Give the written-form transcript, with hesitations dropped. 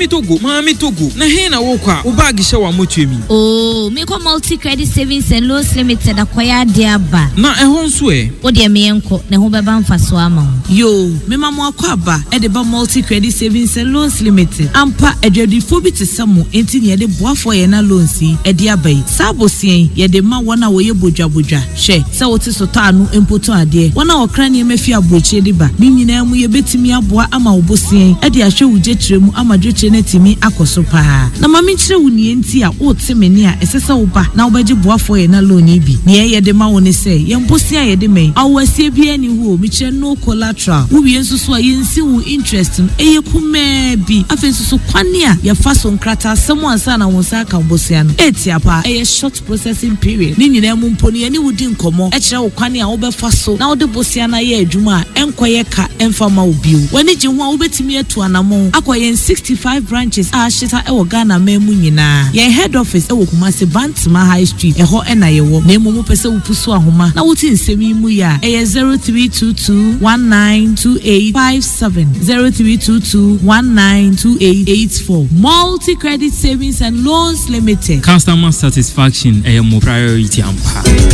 Mami Togo. Na he na wokwa. Wo bag hye wa motwemi. Oh, me ko Multi Credit Savings and Loans Limited akoya dia ba. Na ehon so e. Wo de me enko na ho beba mfaso ama. Yo, me mama akwa ba e de ba Multi Credit Savings and Loans Limited. Ampa edwadifo bi te samu enti ne de boafo ye na loans yi e de abai. Sabosien ye de ma wona wo ye bodwabodwa. Hwe, se wo te sota anu empoto ade. Wona okra ne mafi abroche de ba. Ni nyina mu ye betimi aboa ama obosien e de ahwe wuje kiremu ama dwoche na timi akoso pa. Na mami kire wo nie enti a wo te meni a esesa wo ba na wo baje boafo ye na loan yi bi. Ne ye de ma wo ne se ye mbosia ye de me. Awasie bi ani hu o mi kire no collateral. Wo wie nso so a ye nsi wo interest no eye kuma bi. Afenso so kwane a ye fa so nkrata asem ansa na won sa ka mbosia no. Etiapa eye short processing period. Ni nyina mu mpo ne wo di nkomo e kire wo kwane a wo be fa so na wo de bosia na ye adwuma a enkoye ka emfama obiu. Wani je ho a wo betimi atu anamo akoye 65 branches a shita e wo Ghana memu nyina. Ye head office e wo Kumasi Bantima High Street e ho e na ye wo. Na emu pese wo pusu ahoma na wo ti nsemi mu ya e 0322192857 0322192884 Multi Credit Savings and Loans Limited. Customer satisfaction e mo priority ampa.